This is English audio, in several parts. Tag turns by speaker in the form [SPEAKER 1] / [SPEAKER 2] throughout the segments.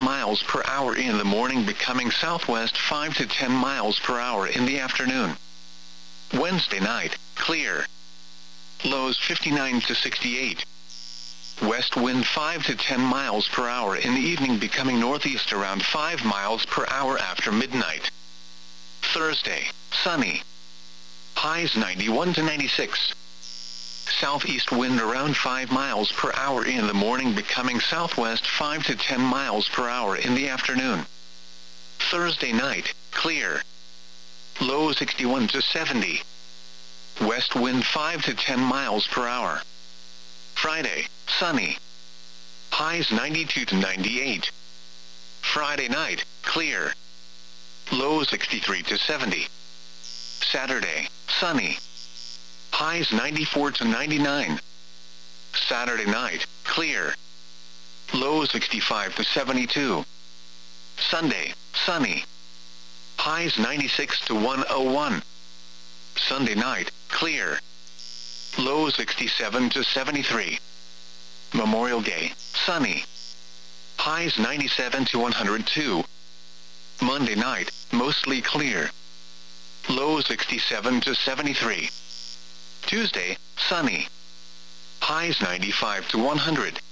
[SPEAKER 1] miles per hour in the morning, becoming southwest 5 to 10 miles per hour in the afternoon. Wednesday night, clear. Lows 59 to 68. West wind 5 to 10 miles per hour in the evening, becoming northeast around 5 miles per hour after midnight. Thursday, sunny. Highs 91 to 96. Southeast wind around 5 miles per hour in the morning, becoming southwest 5 to 10 miles per hour in the afternoon. Thursday night, clear. Low 61 to 70. West wind 5 to 10 miles per hour. Friday, sunny. Highs 92 to 98. Friday night, clear. Low 63 to 70. Saturday, sunny. Highs 94 to 99. Saturday night, clear. Low 65 to 72. Sunday, sunny. Highs 96 to 101. Sunday night, clear. Low 67 to 73. Memorial Day, sunny. Highs 97 to 102. Monday night, mostly clear. Low 67 to 73. Tuesday, sunny. Highs 95 to 100.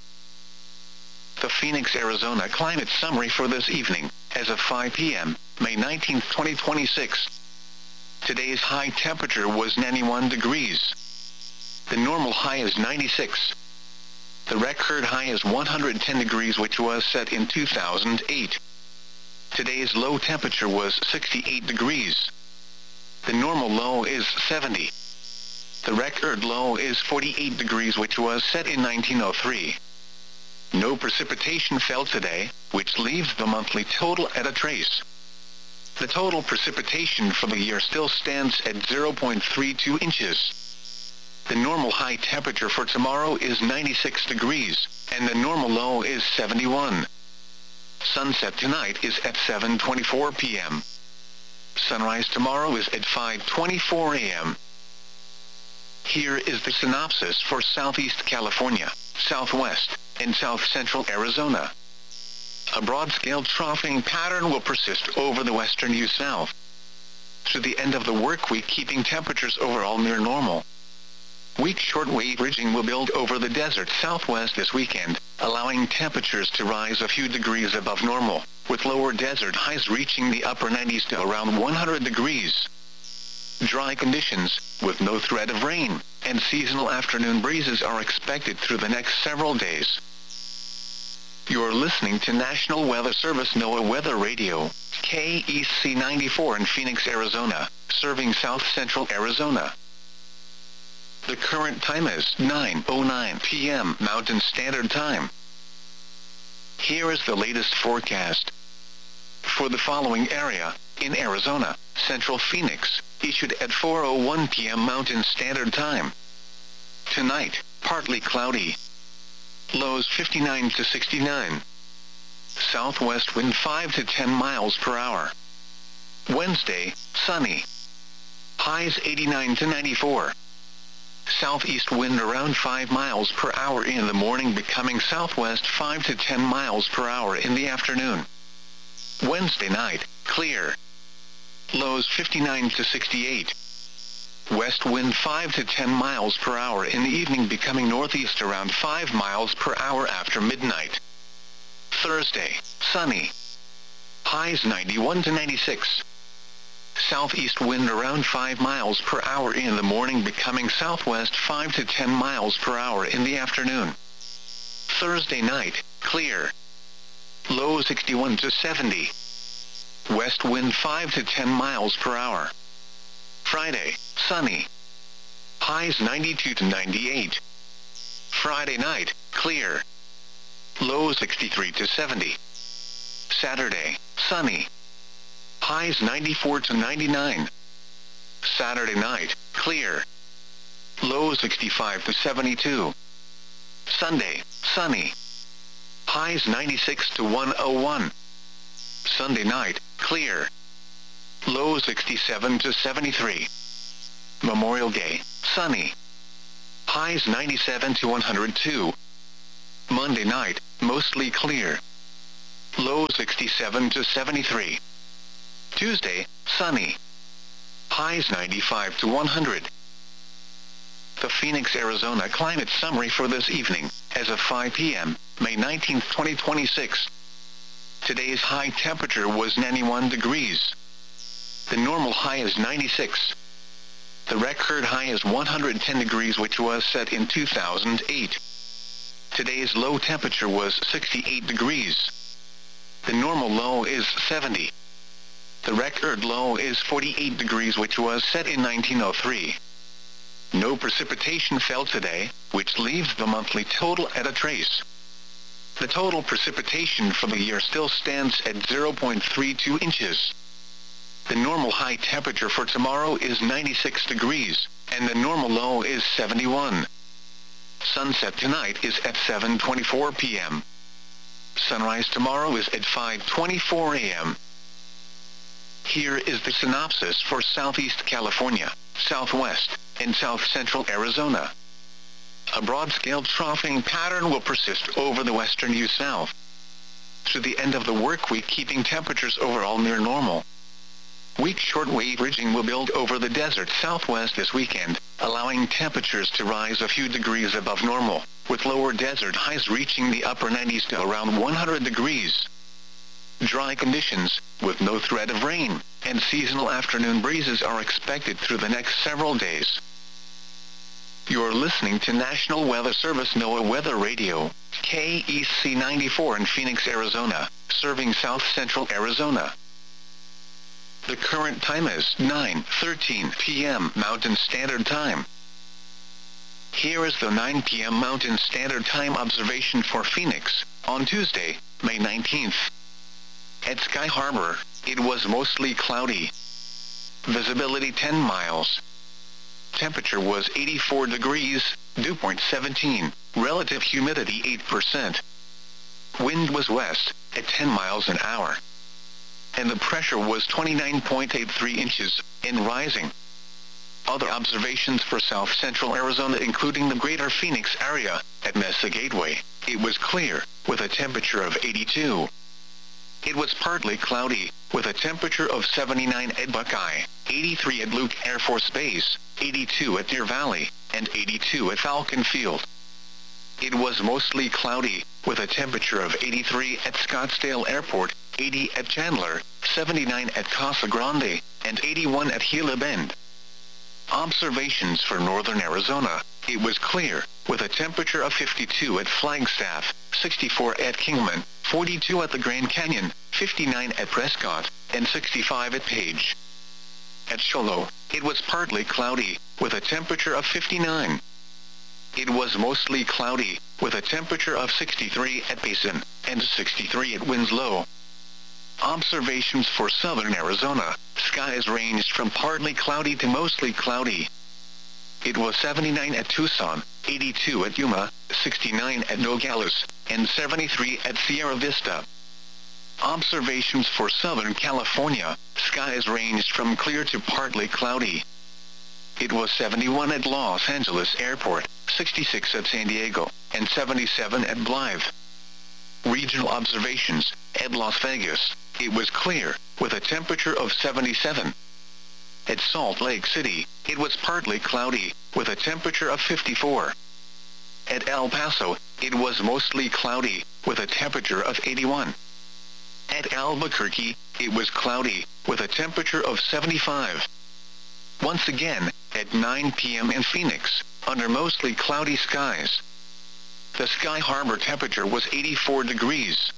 [SPEAKER 1] The Phoenix, Arizona climate summary for this evening, as of 5 p.m., May 19, 2026. Today's high temperature was 91 degrees. The normal high is 96. The record high is 110 degrees, which was set in 2008. Today's low temperature was 68 degrees. The normal low is 70. The record low is 48 degrees, which was set in 1903. No precipitation fell today, which leaves the monthly total at a trace. The total precipitation for the year still stands at 0.32 inches. The normal high temperature for tomorrow is 96 degrees, and the normal low is 71. Sunset tonight is at 7:24 p.m. Sunrise tomorrow is at 5:24 a.m. Here is the synopsis for Southeast California, Southwest, and South Central Arizona. A broad-scale troughing pattern will persist over the western U-South through the end of the work week, keeping temperatures overall near normal. Weak shortwave ridging will build over the desert Southwest this weekend, allowing temperatures to rise a few degrees above normal, with lower desert highs reaching the upper 90s to around 100 degrees. Dry conditions, with no threat of rain, and seasonal afternoon breezes are expected through the next several days. You're listening to National Weather Service NOAA Weather Radio, KEC 94 in Phoenix, Arizona, serving South Central Arizona. The current time is 9:09 p.m. Mountain Standard Time. Here is the latest forecast. For the following area, in Arizona, Central Phoenix, issued at 4:01 p.m. Mountain Standard Time. Tonight, partly cloudy. Lows 59 to 69. Southwest wind 5 to 10 miles per hour. Wednesday, sunny. Highs 89 to 94. Southeast wind around 5 miles per hour in the morning, becoming southwest 5 to 10 miles per hour in the afternoon. Wednesday night, clear. Lows 59 to 68. West wind 5 to 10 miles per hour in the evening, becoming northeast around 5 miles per hour after midnight. Thursday, sunny. Highs 91 to 96. Southeast wind around 5 miles per hour in the morning, becoming southwest 5 to 10 miles per hour in the afternoon. Thursday night, clear. Low 61 to 70. West wind 5 to 10 miles per hour. Friday, sunny. Highs 92 to 98. Friday night, clear. Low 63 to 70. Saturday, sunny. Highs 94 to 99. Saturday night, clear. Low 65 to 72. Sunday, sunny. Highs 96 to 101. Sunday night, clear. Low 67 to 73. Memorial Day, sunny. Highs 97 to 102. Monday night, mostly clear. Low 67 to 73. Tuesday, sunny. Highs 95 to 100. The Phoenix, Arizona climate summary for this evening, as of 5 p.m., May 19, 2026. Today's high temperature was 91 degrees. The normal high is 96. The record high is 110 degrees, which was set in 2008. Today's low temperature was 68 degrees. The normal low is 70. The record low is 48 degrees, which was set in 1903. No precipitation fell today, which leaves the monthly total at a trace. The total precipitation for the year still stands at 0.32 inches. The normal high temperature for tomorrow is 96 degrees, and the normal low is 71. Sunset tonight is at 7:24 p.m. Sunrise tomorrow is at 5:24 a.m. Here is the synopsis for Southeast California, Southwest, and South Central Arizona. A broad-scale troughing pattern will persist over the western U-South through the end of the work week, keeping temperatures overall near normal. Weak shortwave ridging will build over the desert Southwest this weekend, allowing temperatures to rise a few degrees above normal, with lower desert highs reaching the upper 90s to around 100 degrees. Dry conditions, with no threat of rain, and seasonal afternoon breezes are expected through the next several days. You're listening to National Weather Service NOAA Weather Radio, KEC 94 in Phoenix, Arizona, serving South Central Arizona. The current time is 9:13 p.m. Mountain Standard Time. Here is the 9 p.m. Mountain Standard Time observation for Phoenix, on Tuesday, May 19th. At Sky Harbor, it was mostly cloudy. Visibility 10 miles. Temperature was 84 degrees, dew point 17, relative humidity 8%. Wind was west, at 10 miles an hour. And the pressure was 29.83 inches, and rising. Other observations for South Central Arizona, including the greater Phoenix area, at Mesa Gateway, it was clear, with a temperature of 82. It was partly cloudy, with a temperature of 79 at Buckeye, 83 at Luke Air Force Base, 82 at Deer Valley, and 82 at Falcon Field. It was mostly cloudy, with a temperature of 83 at Scottsdale Airport, 80 at Chandler, 79 at Casa Grande, and 81 at Gila Bend. Observations for northern Arizona, it was clear, with a temperature of 52 at Flagstaff, 64 at Kingman, 42 at the Grand Canyon, 59 at Prescott, and 65 at Page. At Shoalo, it was partly cloudy, with a temperature of 59. It was mostly cloudy, with a temperature of 63 at Basin, and 63 at Winslow. Observations for southern Arizona, skies ranged from partly cloudy to mostly cloudy. It was 79 at Tucson, 82 at Yuma, 69 at Nogales, and 73 at Sierra Vista. Observations for Southern California, skies ranged from clear to partly cloudy. It was 71 at Los Angeles Airport, 66 at San Diego, and 77 at Blythe. Regional observations, at Las Vegas, it was clear, with a temperature of 77. At Salt Lake City, it was partly cloudy, with a temperature of 54. At El Paso, it was mostly cloudy, with a temperature of 81. At Albuquerque, it was cloudy, with a temperature of 75. Once again, at 9 p.m. in Phoenix, under mostly cloudy skies. The Sky Harbor temperature was 84 degrees.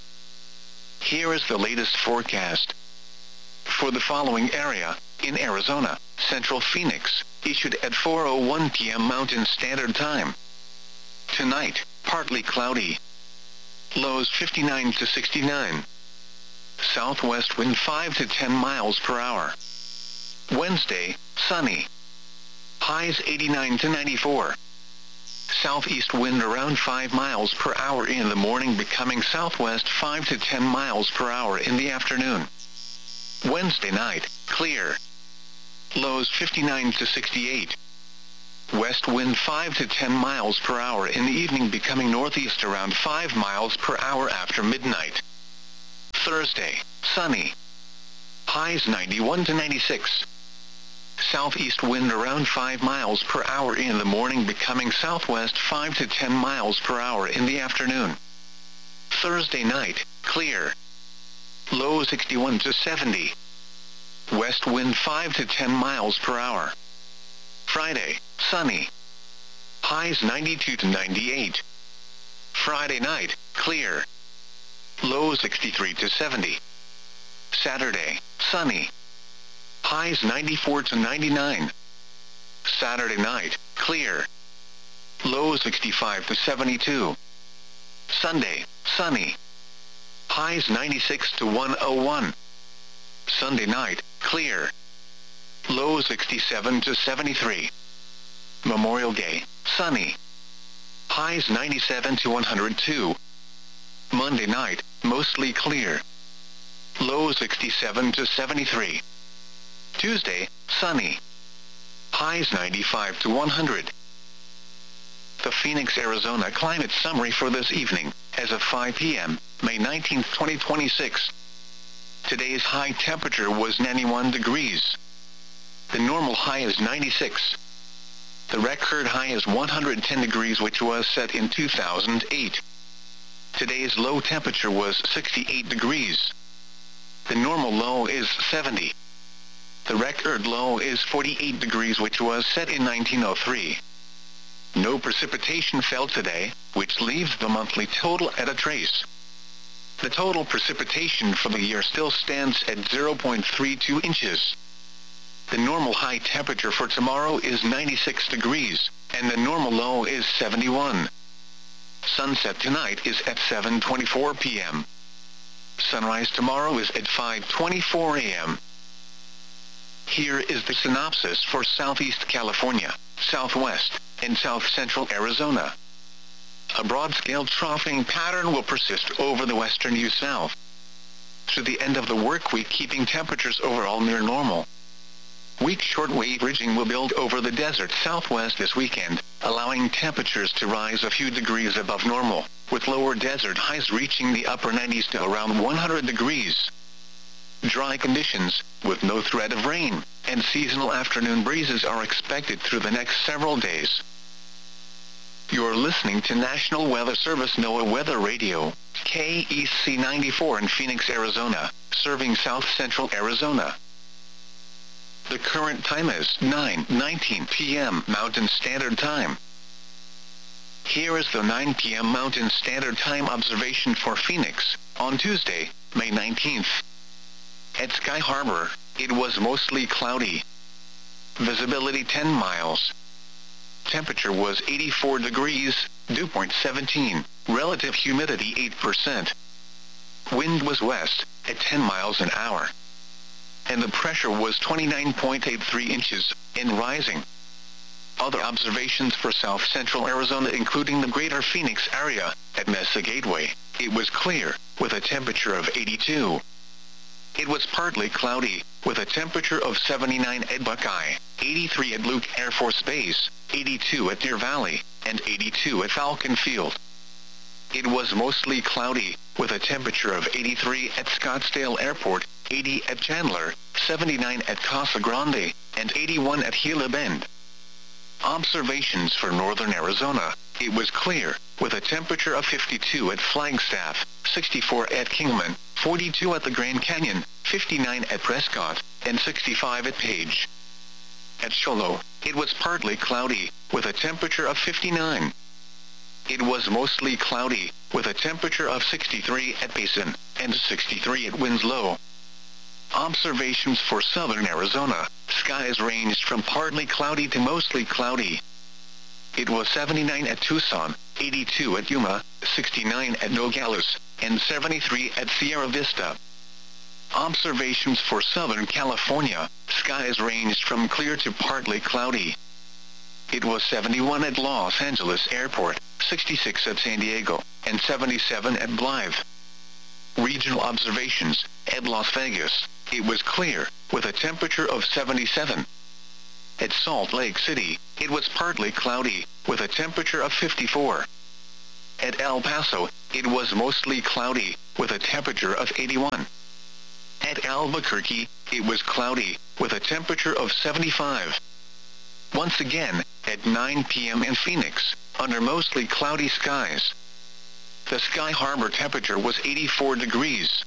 [SPEAKER 1] Here is the latest forecast. For the following area, in Arizona, Central Phoenix, issued at 4:01 p.m. Mountain Standard Time. Tonight, partly cloudy. Lows 59 to 69. Southwest wind 5 to 10 miles per hour. Wednesday, sunny. Highs 89 to 94. Southeast wind around 5 miles per hour in the morning, becoming southwest 5 to 10 miles per hour in the afternoon. Wednesday night, clear. Lows 59 to 68. West wind 5 to 10 miles per hour in the evening, becoming northeast around 5 miles per hour after midnight. Thursday, sunny. Highs 91 to 96. Southeast wind around 5 miles per hour in the morning, becoming southwest 5 to 10 miles per hour in the afternoon. Thursday night, clear. Low 61 to 70. West wind 5 to 10 miles per hour. Friday, sunny. Highs 92 to 98. Friday night, clear. Low 63 to 70. Saturday, sunny. Highs 94 to 99. Saturday night, clear. Low 65 to 72. Sunday, sunny. Highs 96 to 101. Sunday night, clear. Low 67 to 73. Memorial Day, sunny. Highs 97 to 102. Monday night, mostly clear. Low 67 to 73. Tuesday, sunny. Highs 95 to 100. The Phoenix, Arizona climate summary for this evening, as of 5 p.m., May 19, 2026. Today's high temperature was 91 degrees. The normal high is 96. The record high is 110 degrees, which was set in 2008. Today's low temperature was 68 degrees. The normal low is 70. The record low is 48 degrees, which was set in 1903. No precipitation fell today, which leaves the monthly total at a trace. The total precipitation for the year still stands at 0.32 inches. The normal high temperature for tomorrow is 96 degrees, and the normal low is 71. Sunset tonight is at 7:24 p.m. Sunrise tomorrow is at 5:24 a.m. Here is the synopsis for Southeast California, Southwest, and South Central Arizona. A broad-scale troughing pattern will persist over the western U-South through the end of the work week, keeping temperatures overall near normal. Weak shortwave ridging will build over the desert southwest this weekend, allowing temperatures to rise a few degrees above normal, with lower desert highs reaching the upper 90s to around 100 degrees. Dry conditions, with no threat of rain, and seasonal afternoon breezes are expected through the next several days. You're listening to National Weather Service NOAA Weather Radio, KEC 94 in Phoenix, Arizona, serving South Central Arizona. The current time is 9:19 p.m. Mountain Standard Time. Here is the 9 p.m. Mountain Standard Time observation for Phoenix, on Tuesday, May 19th. At Sky Harbor, it was mostly cloudy. Visibility 10 miles. Temperature was 84 degrees, dew point 17, relative humidity 8%. Wind was west, at 10 miles an hour. And the pressure was 29.83 inches, and rising. Other observations for South Central Arizona, including the greater Phoenix area, at Mesa Gateway, it was clear, with a temperature of 82. It was partly cloudy, with a temperature of 79 at Buckeye, 83 at Luke Air Force Base, 82 at Deer Valley, and 82 at Falcon Field. It was mostly cloudy, with a temperature of 83 at Scottsdale Airport, 80 at Chandler, 79 at Casa Grande, and 81 at Gila Bend. Observations for northern Arizona, it was clear, with a temperature of 52 at Flagstaff, 64 at Kingman, 42 at the Grand Canyon, 59 at Prescott, and 65 at Page. At Shoalo, it was partly cloudy, with a temperature of 59. It was mostly cloudy, with a temperature of 63 at Basin, and 63 at Winslow. Observations for southern Arizona, skies ranged from partly cloudy to mostly cloudy. It was 79 at Tucson, 82 at Yuma, 69 at Nogales, and 73 at Sierra Vista. Observations for Southern California, skies ranged from clear to partly cloudy. It was 71 at Los Angeles Airport, 66 at San Diego, and 77 at Blythe. Regional observations, at Las Vegas, it was clear, with a temperature of 77. At Salt Lake City, it was partly cloudy, with a temperature of 54. At El Paso, it was mostly cloudy, with a temperature of 81. At Albuquerque, it was cloudy, with a temperature of 75. Once again, at 9 p.m. in Phoenix, under mostly cloudy skies. The Sky Harbor temperature was 84 degrees.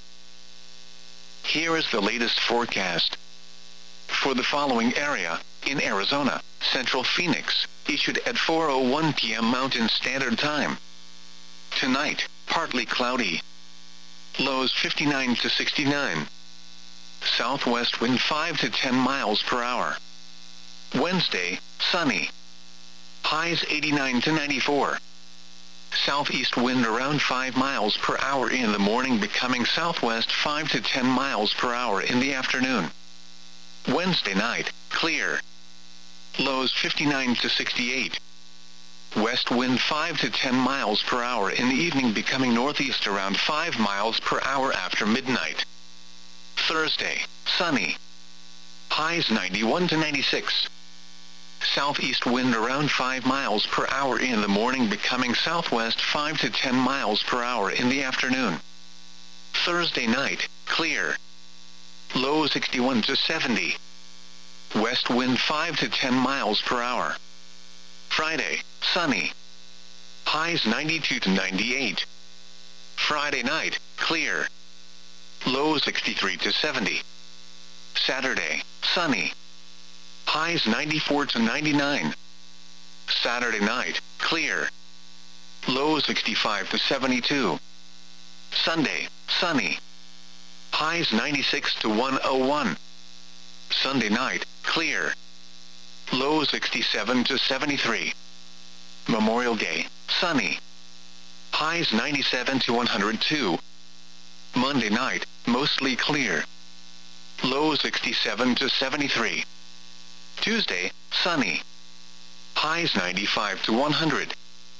[SPEAKER 1] Here is the latest forecast. For the following area, in Arizona, Central Phoenix, issued at 4:01 p.m. Mountain Standard Time. Tonight, partly cloudy. Lows 59 to 69. Southwest wind 5 to 10 miles per hour. Wednesday, sunny. Highs 89 to 94. Southeast wind around 5 miles per hour in the morning, becoming southwest 5 to 10 miles per hour in the afternoon. Wednesday night, clear. Lows 59 to 68. West wind 5 to 10 miles per hour in the evening, becoming northeast around 5 miles per hour after midnight. Thursday, sunny. Highs 91 to 96. Southeast wind around 5 miles per hour in the morning, becoming southwest 5 to 10 miles per hour in the afternoon. Thursday night, clear. Low 61 to 70. West wind 5 to 10 miles per hour. Friday, sunny. Highs 92 to 98. Friday night, clear. Low 63 to 70. Saturday, sunny. Highs 94 to 99. Saturday night, clear. Low 65 to 72. Sunday, sunny. Highs 96 to 101. Sunday night, clear. Low 67 to 73. Memorial Day, sunny. Highs 97 to 102. Monday night, mostly clear. Low 67 to 73. Tuesday, sunny. Highs 95 to 100.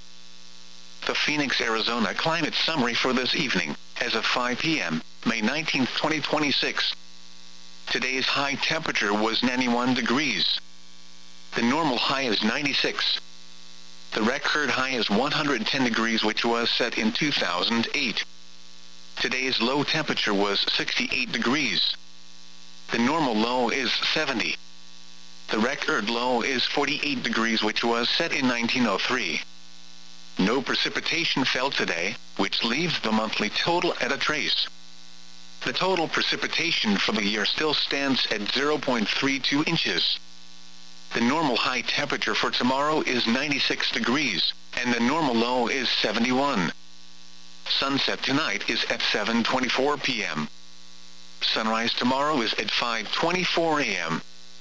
[SPEAKER 1] The Phoenix, Arizona climate summary for this evening, as of 5 p.m., May 19, 2026. Today's high temperature was 91 degrees. The normal high is 96. The record high is 110 degrees, which was set in 2008. Today's low temperature was 68 degrees. The normal low is 70. The record low is 48 degrees, which was set in 1903. No precipitation fell today, which leaves the monthly total at a trace. The total precipitation for the year still stands at 0.32 inches. The normal high temperature for tomorrow is 96 degrees, and the normal low is 71. Sunset tonight is at 7:24 p.m. Sunrise tomorrow is at 5:24 a.m.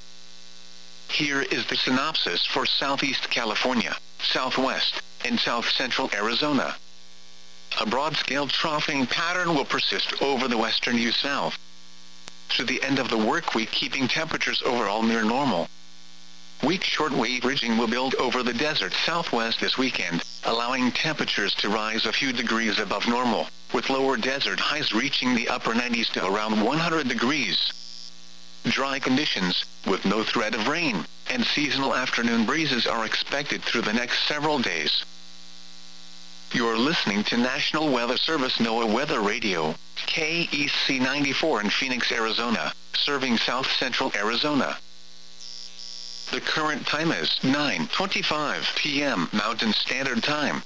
[SPEAKER 1] Here is the synopsis for Southeast California, Southwest, and South Central Arizona. A broad-scale troughing pattern will persist over the western U.S. through the end of the work week, keeping temperatures overall near normal. Weak shortwave ridging will build over the desert southwest this weekend, allowing temperatures to rise a few degrees above normal, with lower desert highs reaching the upper 90s to around 100 degrees. Dry conditions, with no threat of rain, and seasonal afternoon breezes are expected through the next several days. You're listening to National Weather Service NOAA Weather Radio, KEC 94 in Phoenix, Arizona, serving South Central Arizona. The current time is 9:25 p.m. Mountain Standard Time.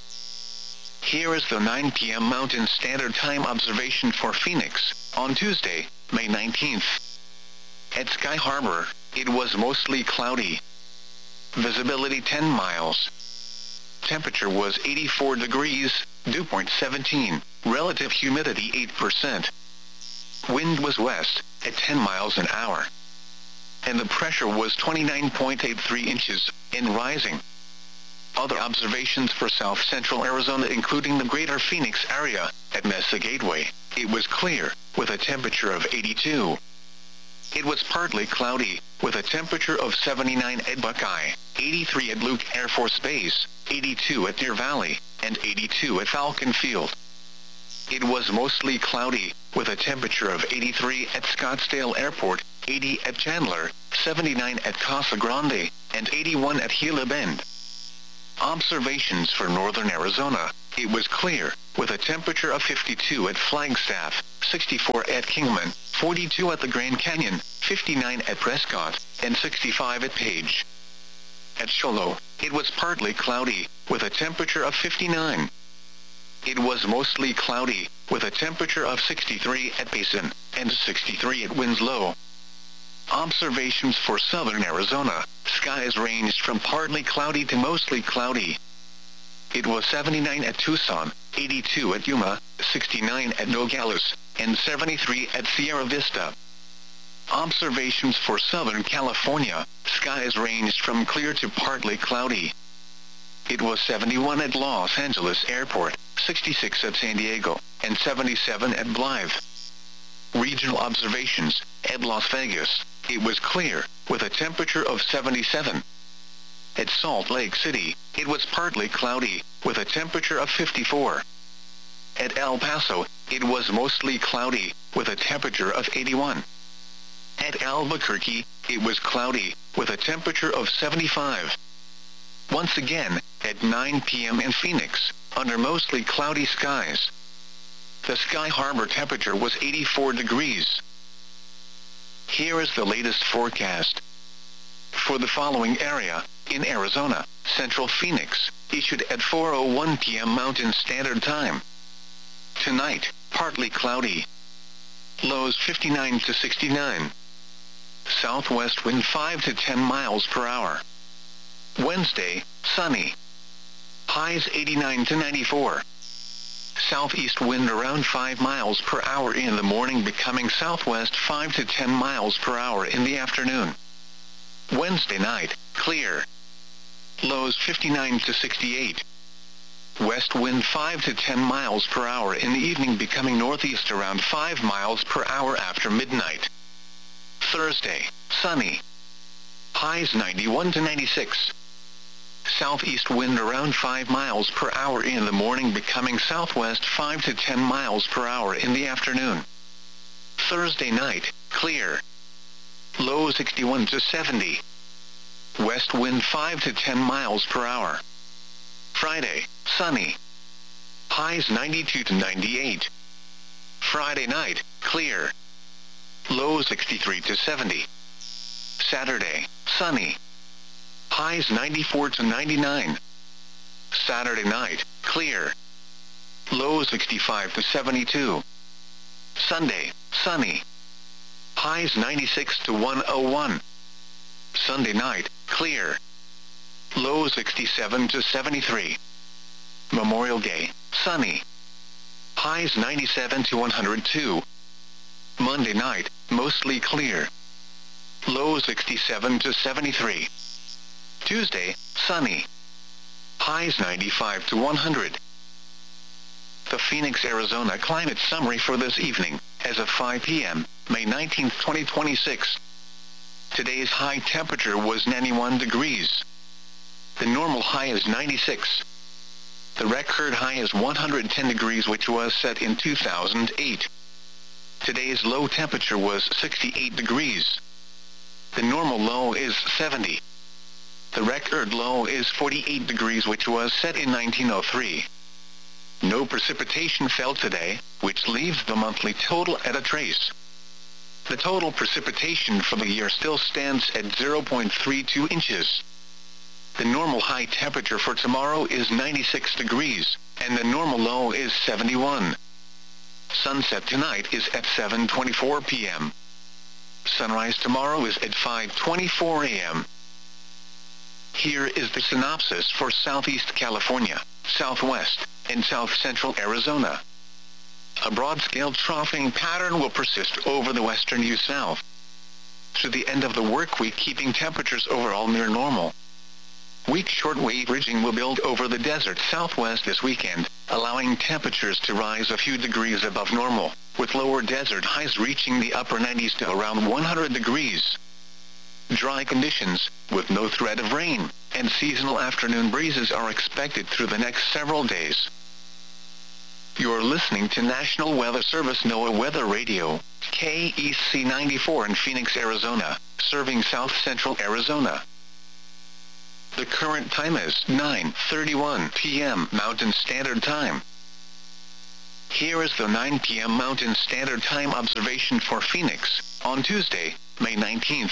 [SPEAKER 1] Here is the 9 p.m. Mountain Standard Time observation for Phoenix, on Tuesday, May 19th. At Sky Harbor, it was mostly cloudy. Visibility 10 miles. Temperature was 84 degrees, dew point 17, relative humidity 8%. Wind was west, at 10 miles an hour. And the pressure was 29.83 inches, and rising. Other observations for South Central Arizona, including the greater Phoenix area, at Mesa Gateway, it was clear, with a temperature of 82. It was partly cloudy, with a temperature of 79 at Buckeye, 83 at Luke Air Force Base, 82 at Deer Valley, and 82 at Falcon Field. It was mostly cloudy, with a temperature of 83 at Scottsdale Airport, 80 at Chandler, 79 at Casa Grande, and 81 at Gila Bend. Observations for northern Arizona, it was clear, with a temperature of 52 at Flagstaff, 64 at Kingman, 42 at the Grand Canyon, 59 at Prescott, and 65 at Page. At Shoalo, it was partly cloudy, with a temperature of 59. It was mostly cloudy, with a temperature of 63 at Payson, and 63 at Winslow. Observations for southern Arizona, skies ranged from partly cloudy to mostly cloudy. It was 79 at Tucson, 82 at Yuma, 69 at Nogales, and 73 at Sierra Vista. Observations for Southern California, skies ranged from clear to partly cloudy. It was 71 at Los Angeles Airport, 66 at San Diego, and 77 at Blythe. Regional observations, at Las Vegas, it was clear, with a temperature of 77. At Salt Lake City, it was partly cloudy, with a temperature of 54. At El Paso, it was mostly cloudy, with a temperature of 81. At Albuquerque, it was cloudy, with a temperature of 75. Once again, at 9 p.m. in Phoenix, under mostly cloudy skies. The Sky Harbor temperature was 84 degrees. Here is the latest forecast. For the following area, in Arizona, Central Phoenix, issued at 4:01 p.m. Mountain Standard Time. Tonight, partly cloudy. Lows 59 to 69. Southwest wind 5 to 10 miles per hour. Wednesday, sunny. Highs 89 to 94. Southeast wind around 5 miles per hour in the morning, becoming southwest 5 to 10 miles per hour in the afternoon. Wednesday night, clear. Lows 59 to 68. West wind 5 to 10 miles per hour in the evening, becoming northeast around 5 miles per hour after midnight. Thursday, sunny. Highs 91 to 96. Southeast wind around 5 miles per hour in the morning, becoming southwest 5 to 10 miles per hour in the afternoon. Thursday night, clear. Low 61 to 70. West wind 5 to 10 miles per hour. Friday, sunny. Highs 92 to 98. Friday night, clear. Low 63 to 70. Saturday, sunny. Highs 94 to 99. Saturday night, clear. Low 65 to 72. Sunday, sunny. Highs 96 to 101. Sunday night, clear. Low 67 to 73. Memorial Day, sunny. Highs 97 to 102. Monday night, mostly clear. Low 67 to 73. Tuesday, sunny. Highs 95 to 100. The Phoenix, Arizona climate summary for this evening, as of 5 p.m., May 19, 2026. Today's high temperature was 91 degrees. The normal high is 96. The record high is 110 degrees, which was set in 2008. Today's low temperature was 68 degrees. The normal low is 70. The record low is 48 degrees, which was set in 1903. No precipitation fell today, which leaves the monthly total at a trace. The total precipitation for the year still stands at 0.32 inches. The normal high temperature for tomorrow is 96 degrees, and the normal low is 71. Sunset tonight is at 7:24 p.m. Sunrise tomorrow is at 5:24 a.m. Here is the synopsis for Southeast California, Southwest, and South Central Arizona. A broad-scale troughing pattern will persist over the western U.S. through the end of the work week, keeping temperatures overall near normal. Weak shortwave ridging will build over the desert southwest this weekend, allowing temperatures to rise a few degrees above normal, with lower desert highs reaching the upper 90s to around 100 degrees. Dry conditions, with no threat of rain, and seasonal afternoon breezes are expected through the next several days. You're listening to National Weather Service NOAA Weather Radio, KEC 94 in Phoenix, Arizona, serving South Central Arizona. The current time is 9:31 p.m. Mountain Standard Time. Here is the 9 p.m. Mountain Standard Time observation for Phoenix, on Tuesday, May 19th.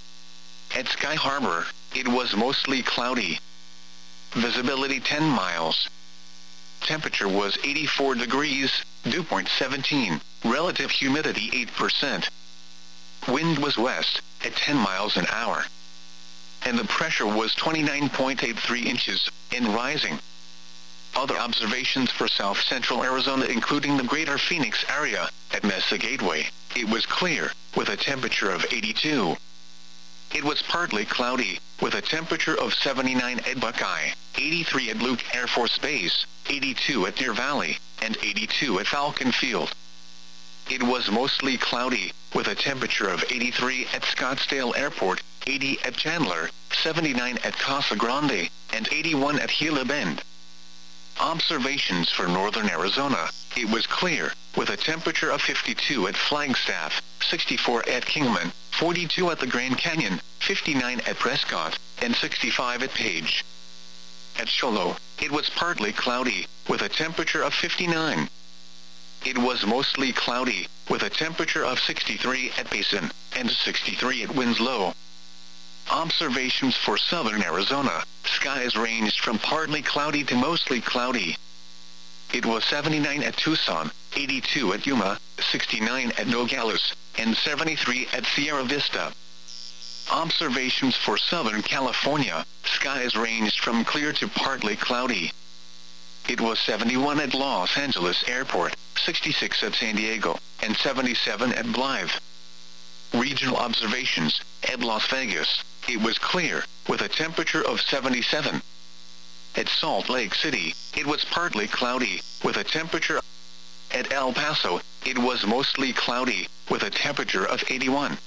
[SPEAKER 1] At Sky Harbor, it was mostly cloudy. Visibility 10 miles. Temperature was 84 degrees, dew point 17, relative humidity 8%. Wind was west, at 10 miles an hour. And the pressure was 29.83 inches, and rising. Other observations for south central Arizona including the greater Phoenix area, at Mesa Gateway, it was clear, with a temperature of 82. It was partly cloudy, with a temperature of 79 at Buckeye, 83 at Luke Air Force Base, 82 at Deer Valley, and 82 at Falcon Field. It was mostly cloudy, with a temperature of 83 at Scottsdale Airport, 80 at Chandler, 79 at Casa Grande, and 81 at Gila Bend. Observations for northern Arizona, it was clear, with a temperature of 52 at Flagstaff, 64 at Kingman, 42 at the Grand Canyon, 59 at Prescott, and 65 at Page. At Shoalo, it was partly cloudy, with a temperature of 59. It was mostly cloudy, with a temperature of 63 at Basin, and 63 at Winslow. Observations for southern Arizona, skies ranged from partly cloudy to mostly cloudy. It was 79 at Tucson, 82 at Yuma, 69 at Nogales, and 73 at Sierra Vista. Observations for southern California, skies ranged from clear to partly cloudy. It was 71 at Los Angeles Airport, 66 at San Diego, and 77 at Blythe. Regional observations, at Las Vegas, it was clear, with a temperature of 77. At Salt Lake City, it was partly cloudy, with a temperature. At El Paso, it was mostly cloudy, with a temperature of 81.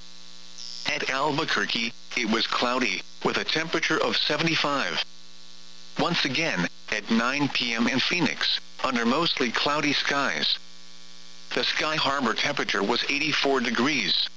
[SPEAKER 1] At Albuquerque, it was cloudy, with a temperature of 75. Once again, at 9 p.m. in Phoenix, under mostly cloudy skies. The Sky Harbor temperature was 84 degrees.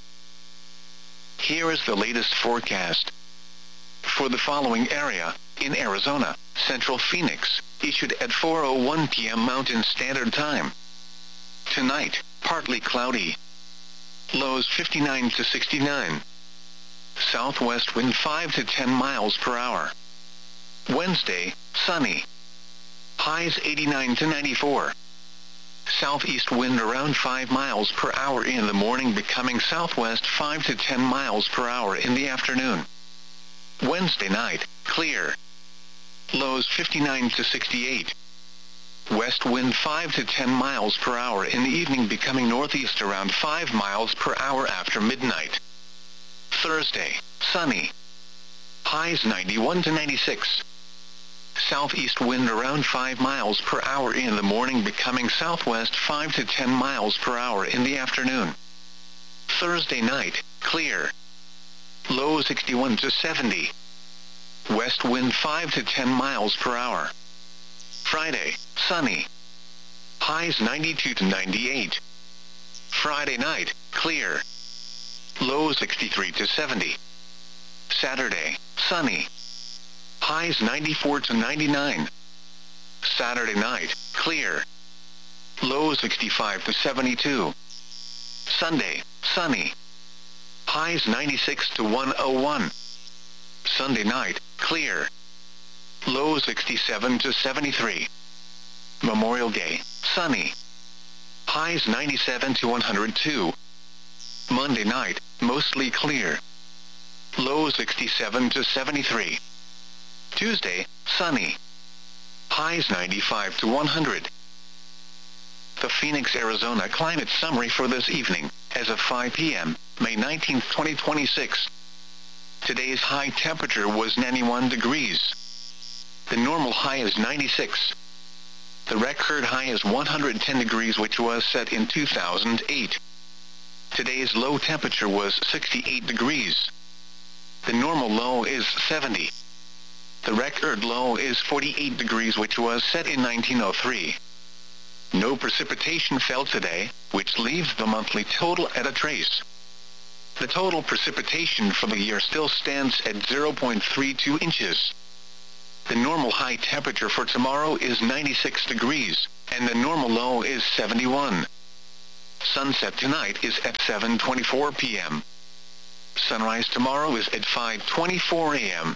[SPEAKER 1] Here is the latest forecast. For the following area, in Arizona, Central Phoenix, issued at 4:01 p.m. Mountain Standard Time. Tonight, partly cloudy. Lows 59 to 69. Southwest wind 5 to 10 miles per hour. Wednesday, sunny. Highs 89 to 94. Southeast wind around 5 miles per hour in the morning, becoming southwest 5 to 10 miles per hour in the afternoon. Wednesday night, clear. Lows 59 to 68. West wind 5 to 10 miles per hour in the evening, becoming northeast around 5 miles per hour after midnight. Thursday, sunny. Highs 91 to 96. Southeast wind around 5 miles per hour in the morning, becoming southwest 5 to 10 miles per hour in the afternoon. Thursday night, clear. Low 61 to 70. West wind 5 to 10 miles per hour. Friday, sunny. Highs 92 to 98. Friday night, clear. Low 63 to 70. Saturday, sunny. Highs 94 to 99. Saturday night, clear. Low 65 to 72. Sunday, sunny. Highs 96 to 101. Sunday night, clear. Low 67 to 73. Memorial Day, sunny. Highs 97 to 102. Monday night, mostly clear. Low 67 to 73. Tuesday, sunny. Highs 95 to 100. The Phoenix, Arizona climate summary for this evening, as of 5 p.m., May 19, 2026. Today's high temperature was 91 degrees. The normal high is 96. The record high is 110 degrees, which was set in 2008. Today's low temperature was 68 degrees. The normal low is 70. The record low is 48 degrees, which was set in 1903. No precipitation fell today, which leaves the monthly total at a trace. The total precipitation for the year still stands at 0.32 inches. The normal high temperature for tomorrow is 96 degrees, and the normal low is 71. Sunset tonight is at 7:24 p.m. Sunrise tomorrow is at 5:24 a.m.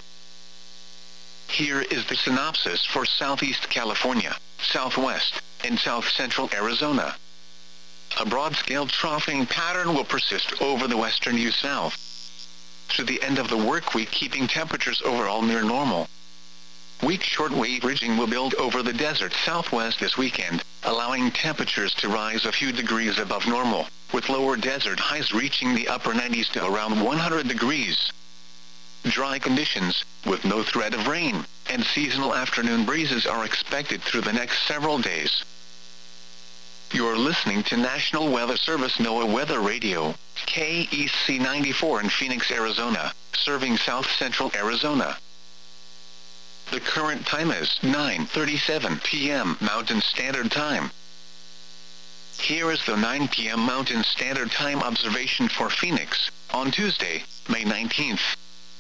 [SPEAKER 1] Here is the synopsis for Southeast California, Southwest, and South Central Arizona. A broad-scale troughing pattern will persist over the western U-South through the end of the work week, keeping temperatures overall near normal. Weak shortwave ridging will build over the desert Southwest this weekend, allowing temperatures to rise a few degrees above normal, with lower desert highs reaching the upper 90s to around 100 degrees. Dry conditions, with no threat of rain, and seasonal afternoon breezes are expected through the next several days. You're listening to National Weather Service NOAA Weather Radio, KEC 94 in Phoenix, Arizona, serving South Central Arizona. The current time is 9:37 p.m. Mountain Standard Time. Here is the 9 p.m. Mountain Standard Time observation for Phoenix, on Tuesday, May 19th.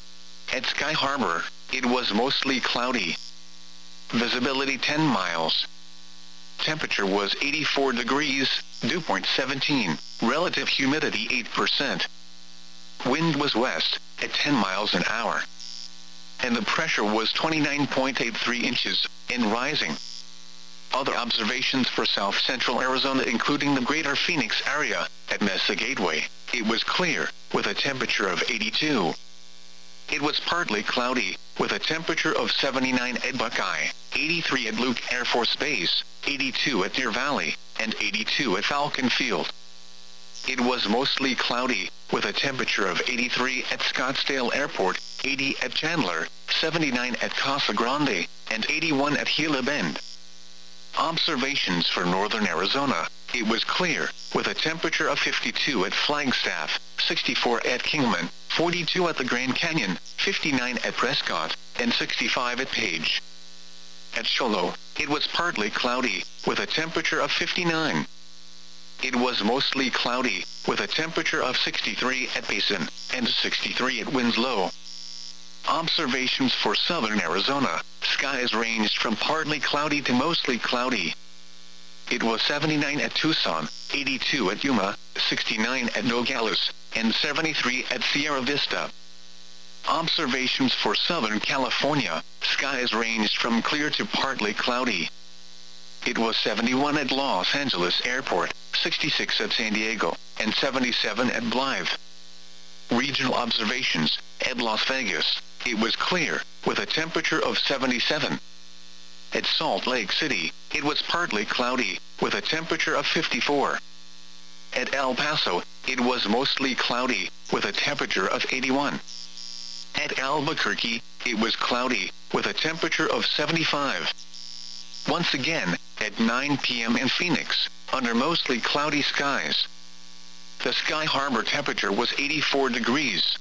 [SPEAKER 1] At Sky Harbor, it was mostly cloudy. Visibility 10 miles. Temperature was 84 degrees, dew point 17, relative humidity 8%. Wind was west, at 10 miles an hour. And the pressure was 29.83 inches, and rising. Other observations for South Central Arizona, including the greater Phoenix area, at Mesa Gateway, it was clear, with a temperature of 82. It was partly cloudy, with a temperature of 79 at Buckeye, 83 at Luke Air Force Base, 82 at Deer Valley, and 82 at Falcon Field. It was mostly cloudy, with a temperature of 83 at Scottsdale Airport, 80 at Chandler, 79 at Casa Grande, and 81 at Gila Bend. Observations for northern Arizona, it was clear, with a temperature of 52 at Flagstaff, 64 at Kingman, 42 at the Grand Canyon, 59 at Prescott, and 65 at Page. At Shoalo, it was partly cloudy, with a temperature of 59. It was mostly cloudy, with a temperature of 63 at Basin, and 63 at Winslow. Observations for southern Arizona, skies ranged from partly cloudy to mostly cloudy. It was 79 at Tucson, 82 at Yuma, 69 at Nogales, and 73 at Sierra Vista. Observations for Southern California, skies ranged from clear to partly cloudy. It was 71 at Los Angeles Airport, 66 at San Diego, and 77 at Blythe. Regional observations, at Las Vegas, it was clear, with a temperature of 77. At Salt Lake City, it was partly cloudy, with a temperature of 54. At El Paso, it was mostly cloudy, with a temperature of 81. At Albuquerque, it was cloudy, with a temperature of 75. Once again, at 9 p.m. in Phoenix, under mostly cloudy skies. The Sky Harbor temperature was 84 degrees.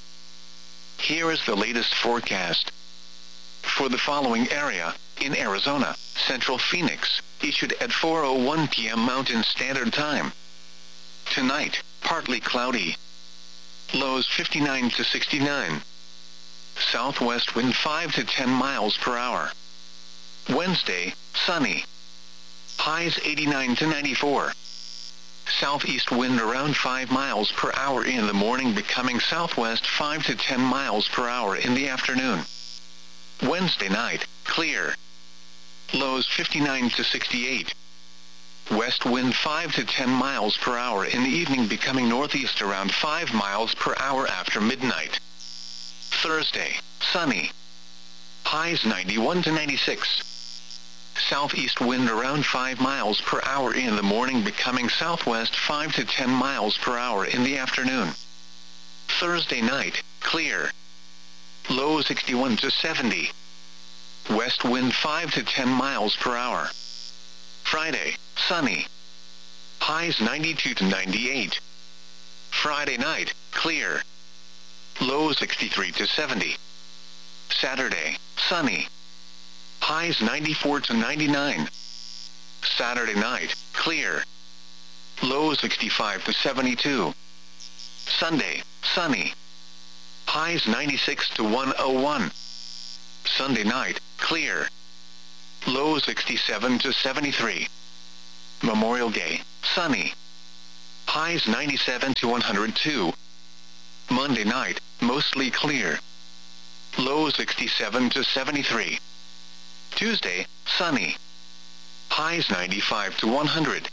[SPEAKER 1] Here is the latest forecast. For the following area, in Arizona, Central Phoenix, issued at 4:01 p.m. Mountain Standard Time. Tonight, partly cloudy. Lows 59 to 69. Southwest wind 5 to 10 miles per hour. Wednesday, sunny. Highs 89 to 94. Southeast wind around 5 miles per hour in the morning, becoming southwest 5 to 10 miles per hour in the afternoon. Wednesday night, clear. Lows 59 to 68. West wind 5 to 10 miles per hour in the evening, becoming northeast around 5 miles per hour after midnight. Thursday, sunny. Highs 91 to 96. Southeast wind around 5 miles per hour in the morning, becoming southwest 5 to 10 miles per hour in the afternoon. Thursday night, clear. Low 61 to 70. West wind 5 to 10 miles per hour. Friday, sunny. Highs 92 to 98. Friday night, clear. Low 63 to 70. Saturday, sunny. Highs 94 to 99. Saturday night, clear. Low 65 to 72. Sunday, sunny. Highs 96 to 101. Sunday night, clear. Low 67 to 73. Memorial Day, sunny. Highs 97 to 102. Monday night, mostly clear. Lows 67 to 73. Tuesday, sunny. Highs 95 to 100.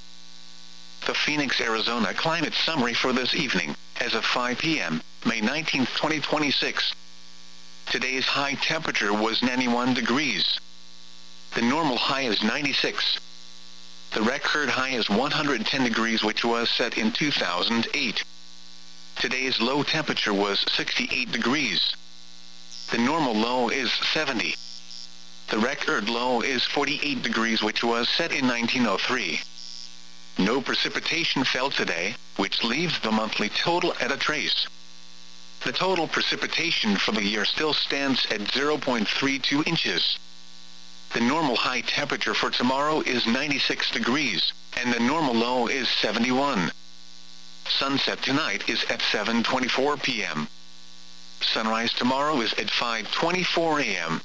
[SPEAKER 1] The Phoenix, Arizona climate summary for this evening, as of 5 p.m., May 19, 2026. Today's high temperature was 91 degrees. The normal high is 96. The record high is 110 degrees, which was set in 2008. Today's low temperature was 68 degrees. The normal low is 70. The record low is 48 degrees, which was set in 1903. No precipitation fell today, which leaves the monthly total at a trace. The total precipitation for the year still stands at 0.32 inches. The normal high temperature for tomorrow is 96 degrees, and the normal low is 71. Sunset tonight is at 7:24 p.m. Sunrise tomorrow is at 5:24 a.m.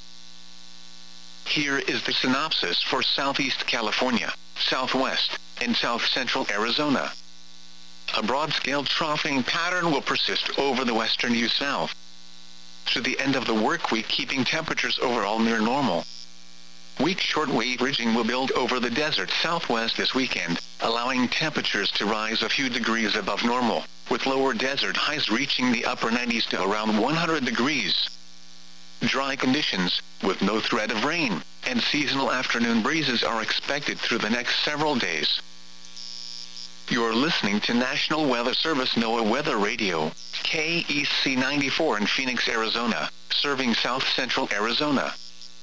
[SPEAKER 1] Here is the synopsis for Southeast California, Southwest, and South Central Arizona. A broad-scale troughing pattern will persist over the western U-South through the end of the work week, keeping temperatures overall near normal. Weak shortwave ridging will build over the desert Southwest this weekend, allowing temperatures to rise a few degrees above normal, with lower desert highs reaching the upper 90s to around 100 degrees. Dry conditions, with no threat of rain, and seasonal afternoon breezes are expected through the next several days. You're listening to National Weather Service NOAA Weather Radio, KEC 94 in Phoenix, Arizona, serving South Central Arizona.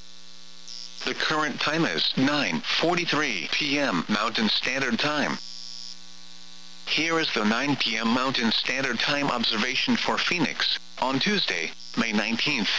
[SPEAKER 1] The current time is 9:43 p.m. Mountain Standard Time. Here is the 9 p.m. Mountain Standard Time observation for Phoenix, on Tuesday, May 19th.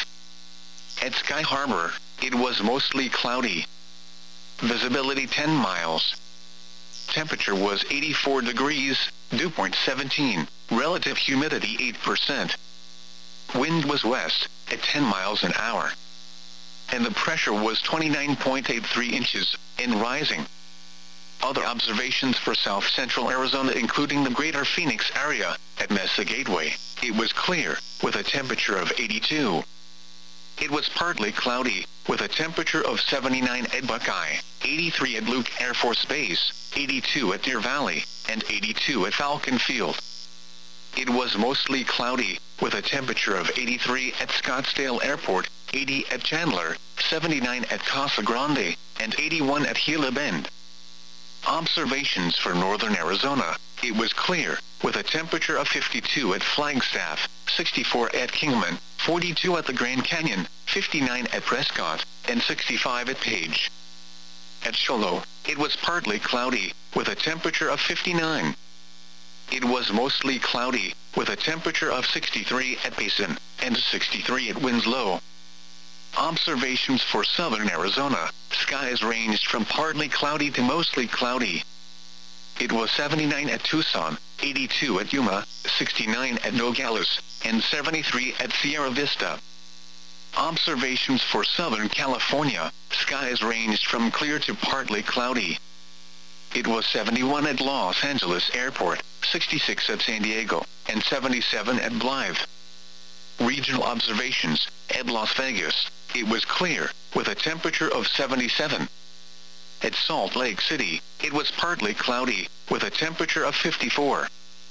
[SPEAKER 1] At Sky Harbor, it was mostly cloudy. Visibility 10 miles. Temperature was 84 degrees, dew point 17, relative humidity 8%. Wind was west, at 10 miles an hour. And the pressure was 29.83 inches, and rising. Other observations for South Central Arizona, including the greater Phoenix area, at Mesa Gateway, it was clear, with a temperature of 82. It was partly cloudy, with a temperature of 79 at Buckeye, 83 at Luke Air Force Base, 82 at Deer Valley, and 82 at Falcon Field. It was mostly cloudy, with a temperature of 83 at Scottsdale Airport, 80 at Chandler, 79 at Casa Grande, and 81 at Gila Bend. Observations for northern Arizona, it was clear, with a temperature of 52 at Flagstaff, 64 at Kingman, 42 at the Grand Canyon, 59 at Prescott, and 65 at Page. At Shoalo, it was partly cloudy, with a temperature of 59. It was mostly cloudy, with a temperature of 63 at Basin, and 63 at Winslow. Observations for southern Arizona, skies ranged from partly cloudy to mostly cloudy. It was 79 at Tucson, 82 at Yuma, 69 at Nogales, and 73 at Sierra Vista. Observations for Southern California, skies ranged from clear to partly cloudy. It was 71 at Los Angeles Airport, 66 at San Diego, and 77 at Blythe. Regional observations, at Las Vegas, it was clear, with a temperature of 77. At Salt Lake City, it was partly cloudy, with a temperature of 54.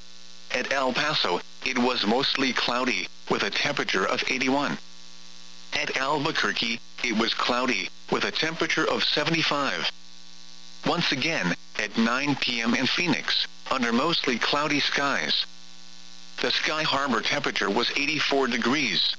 [SPEAKER 1] At El Paso, it was mostly cloudy, with a temperature of 81. At Albuquerque, it was cloudy, with a temperature of 75. Once again, at 9 p.m. in Phoenix, under mostly cloudy skies. The Sky Harbor temperature was 84 degrees.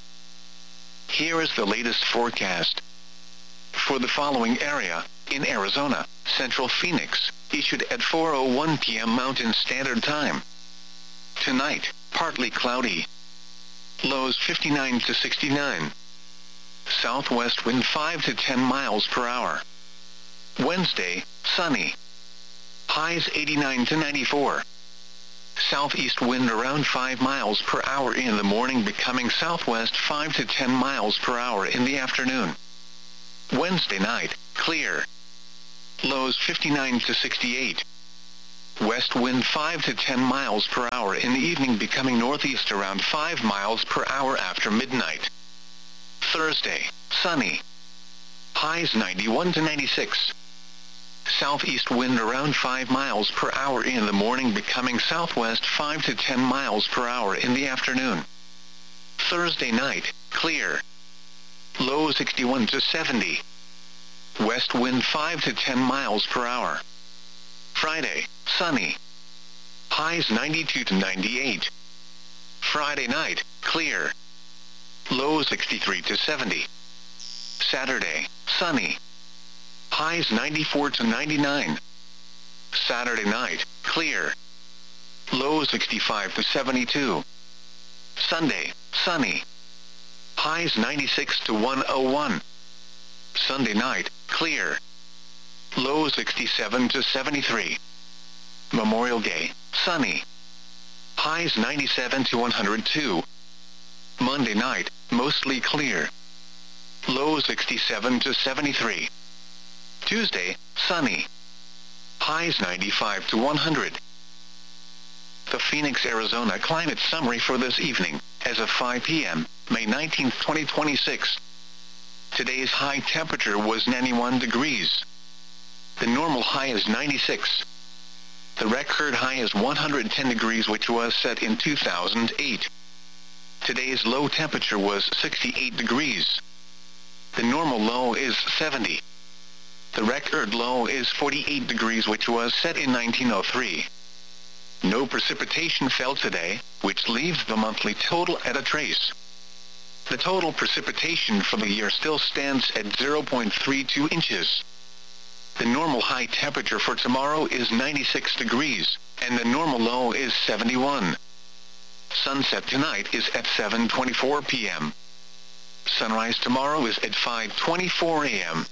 [SPEAKER 1] Here is the latest forecast. For the following area, in Arizona, Central Phoenix, issued at 4:01 p.m. Mountain Standard Time. Tonight, partly cloudy. Lows 59 to 69. Southwest wind 5 to 10 miles per hour. Wednesday, sunny. Highs 89 to 94. Southeast wind around 5 miles per hour in the morning, becoming southwest 5 to 10 miles per hour in the afternoon. Wednesday night, clear. Lows 59 to 68. West wind 5 to 10 miles per hour in the evening, becoming northeast around 5 miles per hour after midnight. Thursday, sunny. Highs 91 to 96. Southeast wind around 5 miles per hour in the morning, becoming southwest 5 to 10 miles per hour in the afternoon. Thursday night, clear. Low 61 to 70. West wind 5 to 10 miles per hour. Friday, sunny. Highs 92 to 98. Friday night, clear. Low 63 to 70. Saturday, sunny. Highs 94 to 99. Saturday night, clear. Low 65 to 72. Sunday, sunny. Highs 96 to 101. Sunday night, clear. Low 67 to 73. Memorial Day, sunny. Highs 97 to 102. Monday night, mostly clear. Low 67 to 73. Tuesday, sunny. Highs 95 to 100. The Phoenix, Arizona climate summary for this evening, as of 5 p.m., May 19, 2026. Today's high temperature was 91 degrees. The normal high is 96. The record high is 110 degrees, which was set in 2008. Today's low temperature was 68 degrees. The normal low is 70. The record low is 48 degrees, which was set in 1903. No precipitation fell today, which leaves the monthly total at a trace. The total precipitation for the year still stands at 0.32 inches. The normal high temperature for tomorrow is 96 degrees, and the normal low is 71. Sunset tonight is at 7:24 p.m. Sunrise tomorrow is at 5:24 a.m.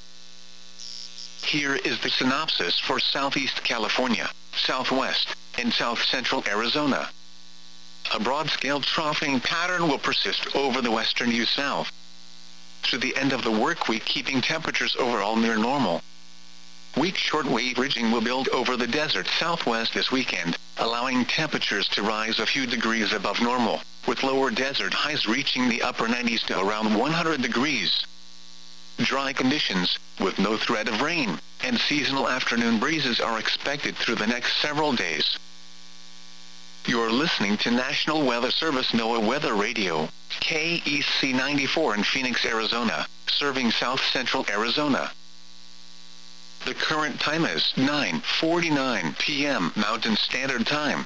[SPEAKER 1] Here is the synopsis for Southeast California, Southwest, and South Central Arizona. A broad-scale troughing pattern will persist over the western U-South through the end of the work week, keeping temperatures overall near normal. Weak shortwave ridging will build over the desert Southwest this weekend, allowing temperatures to rise a few degrees above normal, with lower desert highs reaching the upper 90s to around 100 degrees. Dry conditions, with no threat of rain, and seasonal afternoon breezes are expected through the next several days. You're listening to National Weather Service NOAA Weather Radio, KEC 94 in Phoenix, Arizona, serving South Central Arizona. The current time is 9:49 p.m. Mountain Standard Time.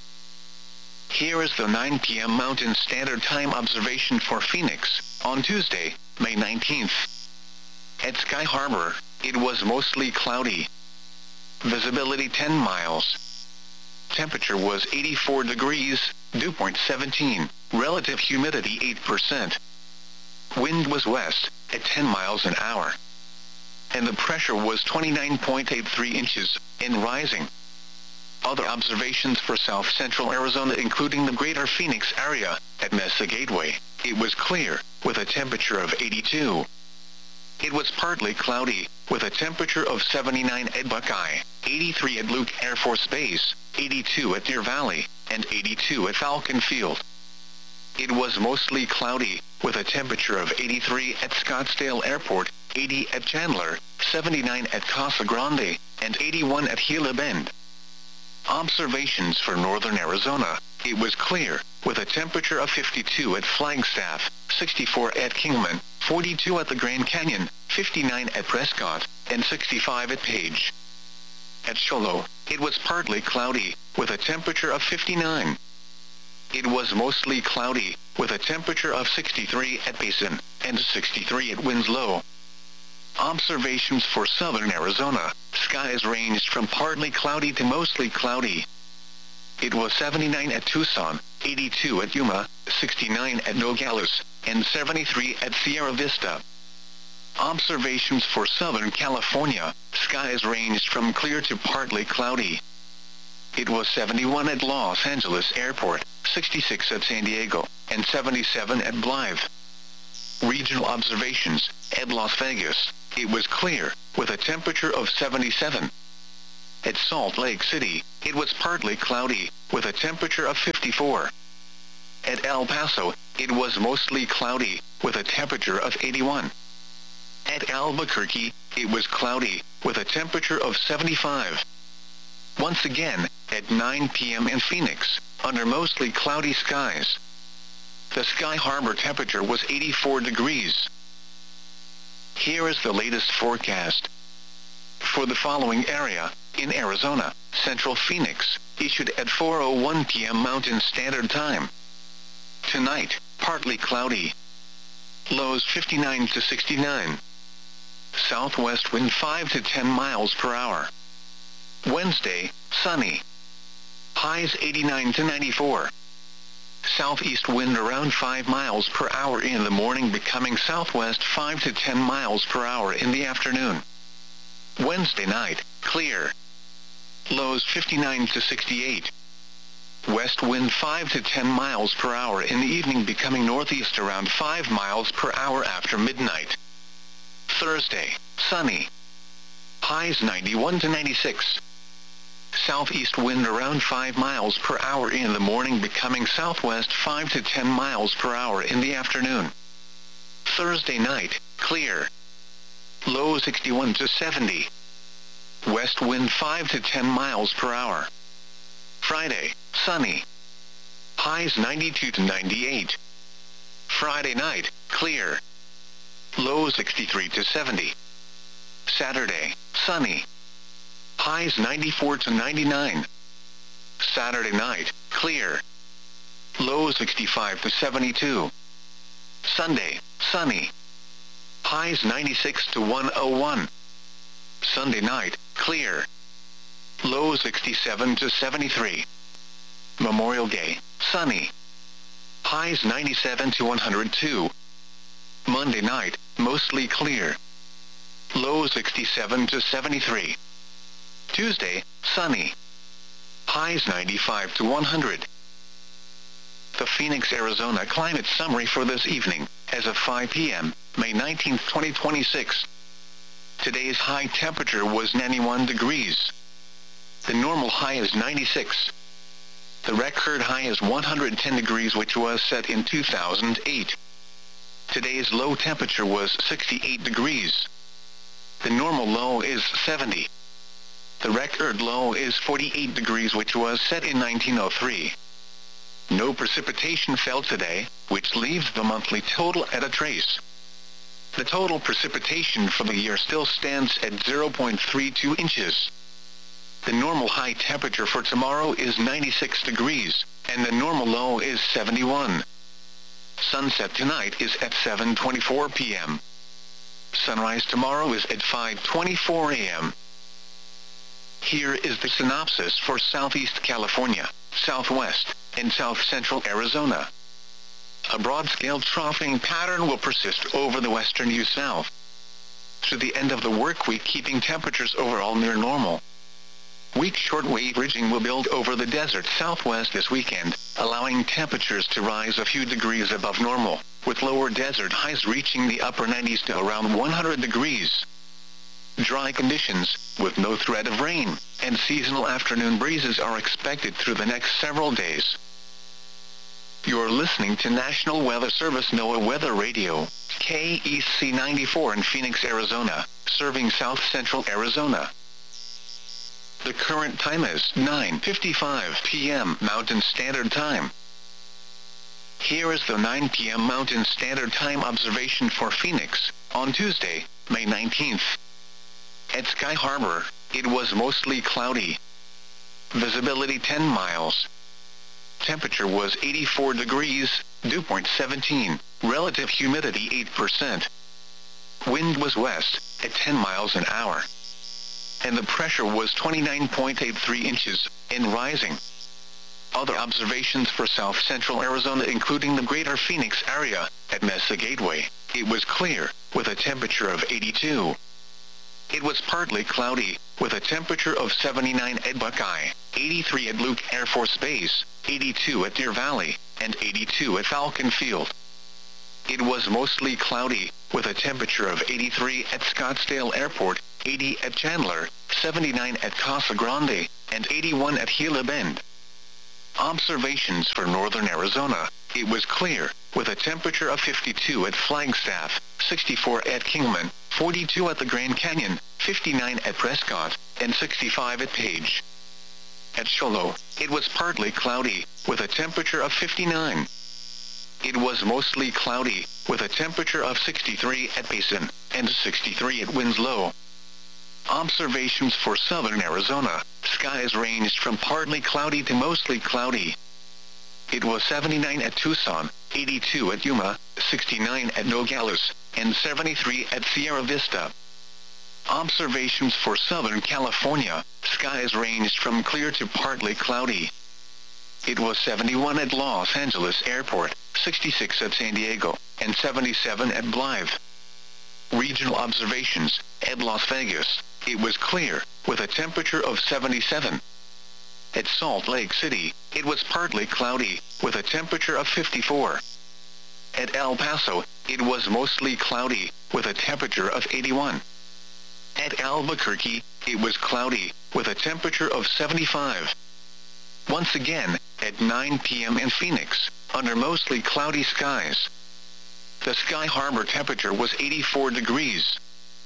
[SPEAKER 1] Here is the 9 p.m. Mountain Standard Time observation for Phoenix, on Tuesday, May 19th. At Sky Harbor, it was mostly cloudy. Visibility 10 miles. Temperature was 84 degrees, dew point 17, relative humidity 8%. Wind was west, at 10 miles an hour. And the pressure was 29.83 inches, and rising. Other observations for South Central Arizona, including the greater Phoenix area, at Mesa Gateway, it was clear, with a temperature of 82. It was partly cloudy, with a temperature of 79 at Buckeye, 83 at Luke Air Force Base, 82 at Deer Valley, and 82 at Falcon Field. It was mostly cloudy, with a temperature of 83 at Scottsdale Airport, 80 at Chandler, 79 at Casa Grande, and 81 at Gila Bend. Observations for northern Arizona, it was clear, with a temperature of 52 at Flagstaff, 64 at Kingman, 42 at the Grand Canyon, 59 at Prescott, and 65 at Page. At Shoalo, it was partly cloudy, with a temperature of 59. It was mostly cloudy, with a temperature of 63 at Basin, and 63 at Winslow. Observations for southern Arizona, skies ranged from partly cloudy to mostly cloudy. It was 79 at Tucson, 82 at Yuma, 69 at Nogales, and 73 at Sierra Vista. Observations for Southern California, skies ranged from clear to partly cloudy. It was 71 at Los Angeles Airport, 66 at San Diego, and 77 at Blythe. Regional observations, at Las Vegas, it was clear, with a temperature of 77. At Salt Lake City, it was partly cloudy, with a temperature of 54. At El Paso, it was mostly cloudy, with a temperature of 81. At Albuquerque, it was cloudy, with a temperature of 75. Once again, at 9 p.m. in Phoenix, under mostly cloudy skies. The Sky Harbor temperature was 84 degrees. Here is the latest forecast. For the following area, in Arizona, Central Phoenix, issued at 4:01 p.m. Mountain Standard Time. Tonight, partly cloudy. Lows 59 to 69. Southwest wind 5 to 10 miles per hour. Wednesday, sunny. Highs 89 to 94. Southeast wind around 5 miles per hour in the morning, becoming southwest 5 to 10 miles per hour in the afternoon. Wednesday night, clear. Lows 59 to 68. West wind 5 to 10 miles per hour in the evening, becoming northeast around 5 miles per hour after midnight. Thursday, sunny. Highs 91 to 96. Southeast wind around 5 miles per hour in the morning, becoming southwest 5 to 10 miles per hour in the afternoon. Thursday night, clear. Low 61 to 70. West wind 5 to 10 miles per hour. Friday, sunny. Highs 92 to 98. Friday night, clear. Low 63 to 70. Saturday, sunny. Highs 94 to 99. Saturday night, clear. Low 65 to 72. Sunday, sunny. Highs 96 to 101. Sunday night, clear. Low 67 to 73. Memorial Day, sunny. Highs 97 to 102. Monday night, mostly clear. Low 67 to 73. Tuesday, sunny. Highs 95 to 100. The Phoenix, Arizona climate summary for this evening, as of 5 p.m., May 19, 2026. Today's high temperature was 91 degrees. The normal high is 96. The record high is 110 degrees, which was set in 2008. Today's low temperature was 68 degrees. The normal low is 70. The record low is 48 degrees, which was set in 1903. No precipitation fell today, which leaves the monthly total at a trace. The total precipitation for the year still stands at 0.32 inches. The normal high temperature for tomorrow is 96 degrees, and the normal low is 71. Sunset tonight is at 7:24 p.m. Sunrise tomorrow is at 5:24 a.m. Here is the synopsis for Southeast California, Southwest, and South Central Arizona. A broad-scale troughing pattern will persist over the western U-South through the end of the work week, keeping temperatures overall near normal. Weak shortwave ridging will build over the desert Southwest this weekend, allowing temperatures to rise a few degrees above normal, with lower desert highs reaching the upper 90s to around 100 degrees. Dry conditions, with no threat of rain, and seasonal afternoon breezes are expected through the next several days. You're listening to National Weather Service NOAA Weather Radio, KEC 94 in Phoenix, Arizona, serving South Central Arizona. The current time is 9:55 p.m. Mountain Standard Time. Here is the 9 p.m. Mountain Standard Time observation for Phoenix, on Tuesday, May 19th. At Sky Harbor, it was mostly cloudy. Visibility 10 miles. Temperature was 84 degrees, dew point 17, relative humidity 8%. Wind was west, at 10 miles an hour. And the pressure was 29.83 inches, and rising. Other observations for South Central Arizona, including the greater Phoenix area, at Mesa Gateway, it was clear, with a temperature of 82. It was partly cloudy, with a temperature of 79 at Buckeye, 83 at Luke Air Force Base, 82 at Deer Valley, and 82 at Falcon Field. It was mostly cloudy, with a temperature of 83 at Scottsdale Airport, 80 at Chandler, 79 at Casa Grande, and 81 at Gila Bend. Observations for northern Arizona. It was clear, with a temperature of 52 at Flagstaff, 64 at Kingman, 42 at the Grand Canyon, 59 at Prescott, and 65 at Page. At Shoalo, it was partly cloudy, with a temperature of 59. It was mostly cloudy, with a temperature of 63 at Basin, and 63 at Winslow. Observations for southern Arizona. Skies ranged from partly cloudy to mostly cloudy. It was 79 at Tucson, 82 at Yuma, 69 at Nogales, and 73 at Sierra Vista. Observations for Southern California. Skies ranged from clear to partly cloudy. It was 71 at Los Angeles Airport, 66 at San Diego, and 77 at Blythe. Regional observations. At Las Vegas, it was clear, with a temperature of 77. At Salt Lake City, it was partly cloudy, with a temperature of 54. At El Paso, it was mostly cloudy, with a temperature of 81. At Albuquerque, it was cloudy, with a temperature of 75. Once again, at 9 p.m. in Phoenix, under mostly cloudy skies. The Sky Harbor temperature was 84 degrees.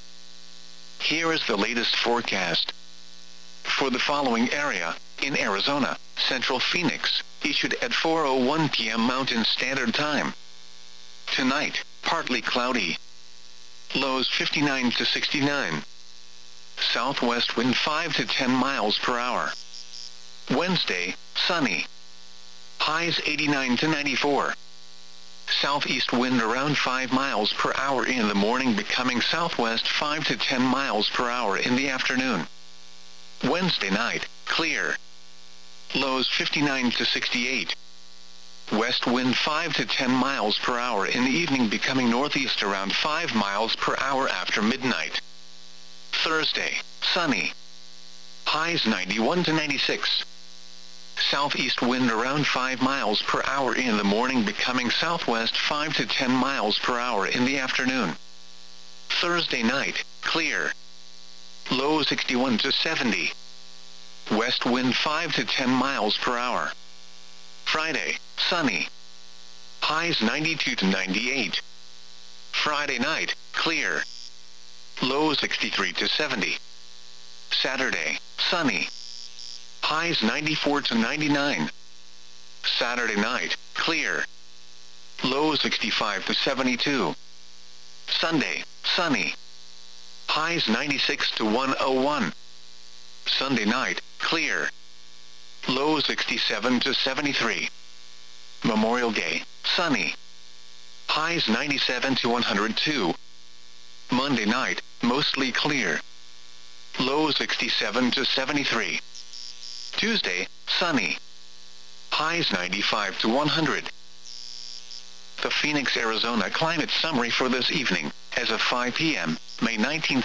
[SPEAKER 1] Here is the latest forecast. For the following area, in Arizona, Central Phoenix, issued at 4:01 p.m. Mountain Standard Time. Tonight, partly cloudy. Lows 59 to 69. Southwest wind 5 to 10 miles per hour. Wednesday, sunny. Highs 89 to 94. Southeast wind around 5 miles per hour in the morning, becoming southwest 5 to 10 miles per hour in the afternoon. Wednesday night, clear. Lows 59 to 68. West wind 5 to 10 miles per hour in the evening, becoming northeast around 5 miles per hour after midnight. Thursday, sunny. Highs 91 to 96. Southeast wind around 5 miles per hour in the morning, becoming southwest 5 to 10 miles per hour in the afternoon. Thursday night, clear. Low 61 to 70. West wind 5 to 10 miles per hour. Friday, sunny. Highs 92 to 98. Friday night, clear. Low 63 to 70. Saturday, sunny. Highs 94 to 99. Saturday night, clear. Low 65 to 72. Sunday, sunny. Highs 96 to 101. Sunday night, clear. Low 67 to 73. Memorial Day, sunny. Highs 97 to 102. Monday night, mostly clear. Low 67 to 73. Tuesday, sunny. Highs 95 to 100. The Phoenix, Arizona climate summary for this evening, as of 5 p.m., May 19,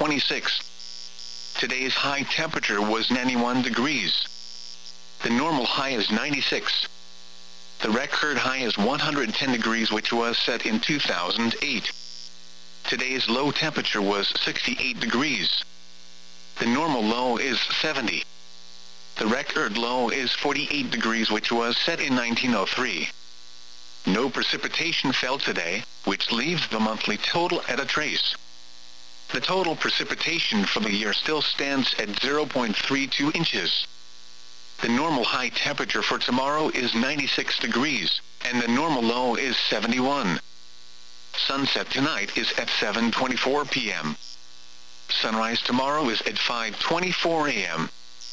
[SPEAKER 1] 2026. Today's high temperature was 91 degrees. The normal high is 96. The record high is 110 degrees, which was set in 2008. Today's low temperature was 68 degrees. The normal low is 70. The record low is 48 degrees, which was set in 1903. No precipitation fell today, which leaves the monthly total at a trace. The total precipitation for the year still stands at 0.32 inches. The normal high temperature for tomorrow is 96 degrees, and the normal low is 71. Sunset tonight is at 7:24 p.m. Sunrise tomorrow is at 5:24 a.m.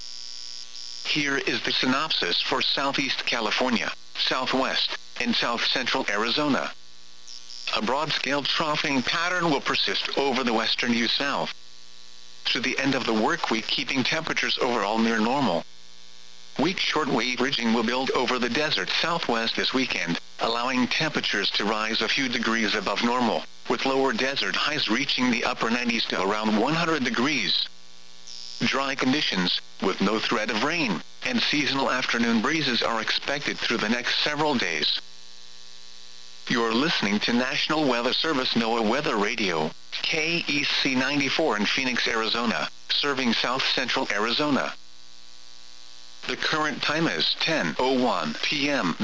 [SPEAKER 1] Here is the synopsis for Southeast California, Southwest, and South Central Arizona. A broad-scale troughing pattern will persist over the western U-South through the end of the work week, keeping temperatures overall near normal. Weak shortwave ridging will build over the desert Southwest this weekend, allowing temperatures to rise a few degrees above normal, with lower desert highs reaching the upper 90s to around 100 degrees. Dry conditions, with no threat of rain, and seasonal afternoon breezes are expected through the next several days. You're listening to National Weather Service NOAA Weather Radio, KEC 94 in Phoenix, Arizona, serving south central Arizona. The current time is 10:01 p.m.